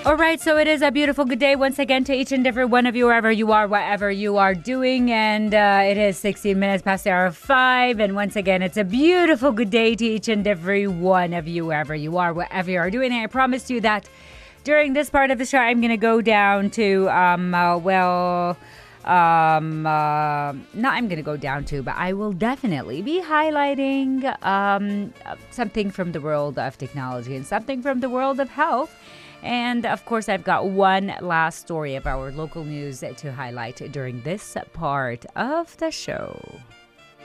All right, so it is a beautiful good day once again to each and every one of you, wherever you are, whatever you are doing. And it is 16 minutes past the hour of 5. And once again, it's a beautiful good day to each and every one of you, wherever you are, whatever you are doing. And I promised you that during this part of the show, I'm going to go down to, not I'm going to go down to, but I will definitely be highlighting something from the world of technology and something from the world of health. And of course, I've got one last story of our local news to highlight during this part of the show.